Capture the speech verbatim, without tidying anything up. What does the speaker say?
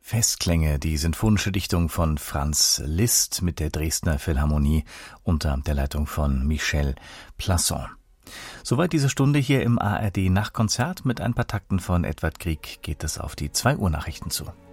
Festklänge, die sinfonische Dichtung von Franz Liszt mit der Dresdner Philharmonie unter der Leitung von Michel Plasson. Soweit diese Stunde hier im A R D Nachtkonzert. Mit ein paar Takten von Edvard Grieg geht es auf die zwei Uhr Nachrichten zu.